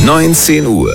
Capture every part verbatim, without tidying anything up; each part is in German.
neunzehn Uhr.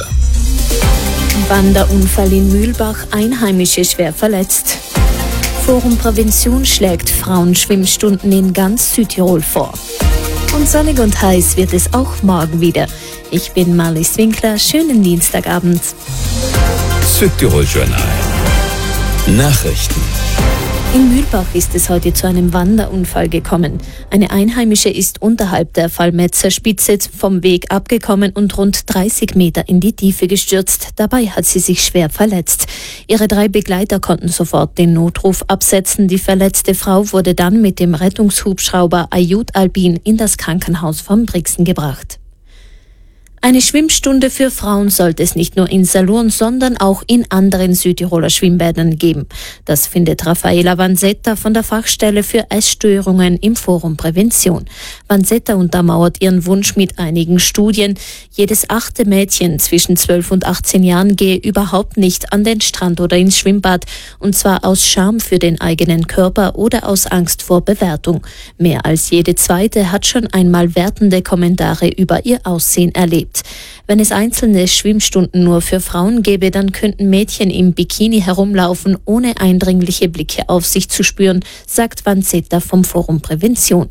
Wanderunfall in Mühlbach, Einheimische schwer verletzt. Forum Prävention schlägt Frauenschwimmstunden in ganz Südtirol vor. Und sonnig und heiß wird es auch morgen wieder. Ich bin Marlies Winkler, schönen Dienstagabend. Südtirol Journal. Nachrichten. In Mühlbach ist es heute zu einem Wanderunfall gekommen. Eine Einheimische ist unterhalb der Fallmetzer Spitze vom Weg abgekommen und rund dreißig Meter in die Tiefe gestürzt. Dabei hat sie sich schwer verletzt. Ihre drei Begleiter konnten sofort den Notruf absetzen. Die verletzte Frau wurde dann mit dem Rettungshubschrauber Ayud Albin in das Krankenhaus von Brixen gebracht. Eine Schwimmstunde für Frauen sollte es nicht nur in Salurn, sondern auch in anderen Südtiroler Schwimmbädern geben. Das findet Raffaela Vanzetta von der Fachstelle für Essstörungen im Forum Prävention. Vanzetta untermauert ihren Wunsch mit einigen Studien. Jedes achte Mädchen zwischen zwölf und achtzehn Jahren gehe überhaupt nicht an den Strand oder ins Schwimmbad, und zwar aus Scham für den eigenen Körper oder aus Angst vor Bewertung. Mehr als jede zweite hat schon einmal wertende Kommentare über ihr Aussehen erlebt. Wenn es einzelne Schwimmstunden nur für Frauen gäbe, dann könnten Mädchen im Bikini herumlaufen, ohne eindringliche Blicke auf sich zu spüren, sagt Vanzetta vom Forum Prävention.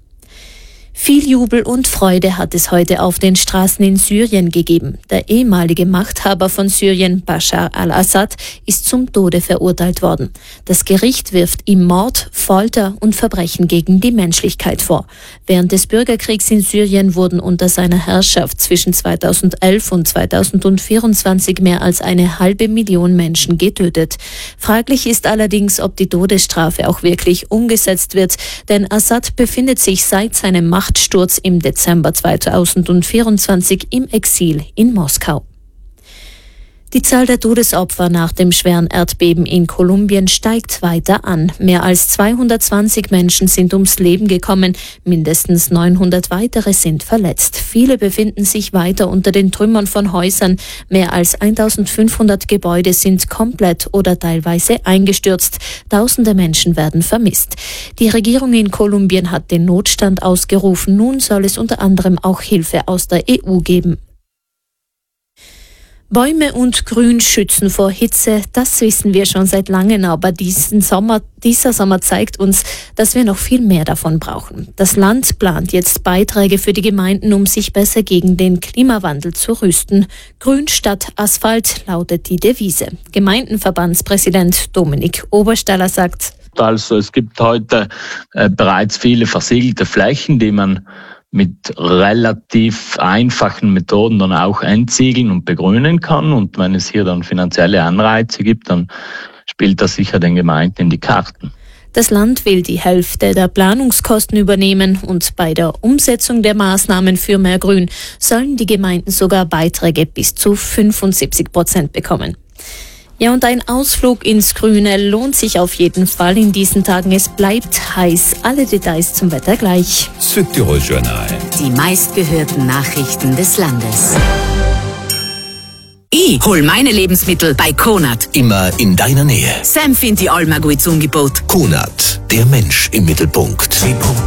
Viel Jubel und Freude hat es heute auf den Straßen in Syrien gegeben. Der ehemalige Machthaber von Syrien, Bashar al-Assad, ist zum Tode verurteilt worden. Das Gericht wirft ihm Mord, Folter und Verbrechen gegen die Menschlichkeit vor. Während des Bürgerkriegs in Syrien wurden unter seiner Herrschaft zwischen zweitausendelf und zweitausendvierundzwanzig mehr als eine halbe Million Menschen getötet. Fraglich ist allerdings, ob die Todesstrafe auch wirklich umgesetzt wird, denn Assad befindet sich seit seinem Macht Sturz im Dezember zweitausendvierundzwanzig im Exil in Moskau. Die Zahl der Todesopfer nach dem schweren Erdbeben in Kolumbien steigt weiter an. Mehr als zweihundertzwanzig Menschen sind ums Leben gekommen, mindestens neunhundert weitere sind verletzt. Viele befinden sich weiter unter den Trümmern von Häusern. Mehr als eintausendfünfhundert Gebäude sind komplett oder teilweise eingestürzt. Tausende Menschen werden vermisst. Die Regierung in Kolumbien hat den Notstand ausgerufen. Nun soll es unter anderem auch Hilfe aus der E U geben. Bäume und Grün schützen vor Hitze, das wissen wir schon seit langem, aber diesen Sommer, dieser Sommer zeigt uns, dass wir noch viel mehr davon brauchen. Das Land plant jetzt Beiträge für die Gemeinden, um sich besser gegen den Klimawandel zu rüsten. Grün statt Asphalt lautet die Devise. Gemeindenverbandspräsident Dominik Oberstaller sagt: Also es gibt heute äh, bereits viele versiegelte Flächen, die man mit relativ einfachen Methoden dann auch entsiegeln und begrünen kann. Und wenn es hier dann finanzielle Anreize gibt, dann spielt das sicher den Gemeinden in die Karten. Das Land will die Hälfte der Planungskosten übernehmen und bei der Umsetzung der Maßnahmen für mehr Grün sollen die Gemeinden sogar Beiträge bis zu fünfundsiebzig Prozent bekommen. Ja, und ein Ausflug ins Grüne lohnt sich auf jeden Fall in diesen Tagen. Es bleibt heiß. Alle Details zum Wetter gleich. Südtirol Journal. Die meistgehörten Nachrichten des Landes. Ich hol meine Lebensmittel bei Konad. Immer in deiner Nähe. Sam findet die Alma gut zum Angebot. Konad, der Mensch im Mittelpunkt.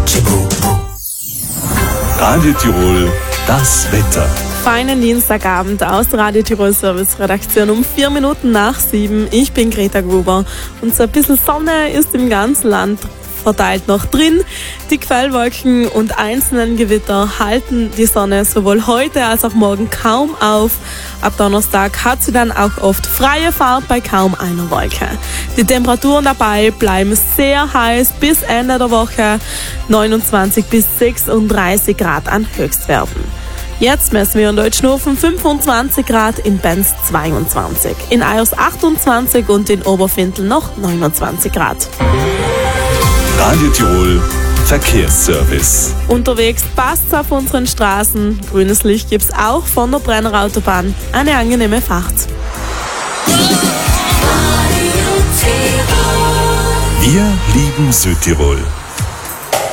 Radio Tirol, das Wetter. Feinen Dienstagabend aus der Radio Tirol Service Redaktion um vier Minuten nach sieben. Ich bin Greta Gruber und so ein bisschen Sonne ist im ganzen Land verteilt noch drin. Die Quellwolken und einzelnen Gewitter halten die Sonne sowohl heute als auch morgen kaum auf. Ab Donnerstag hat sie dann auch oft freie Fahrt bei kaum einer Wolke. Die Temperaturen dabei bleiben sehr heiß bis Ende der Woche. neunundzwanzig bis sechsunddreißig Grad an Höchstwerten. Jetzt messen wir in Deutschnofen fünfundzwanzig Grad, in Benz zweiundzwanzig, in Eyers achtundzwanzig und in Oberfintel noch neunundzwanzig Grad. Radio Tirol Verkehrsservice. Unterwegs passt's auf unseren Straßen. Grünes Licht gibt's auch von der Brenner Autobahn. Eine angenehme Fahrt. Wir lieben Südtirol.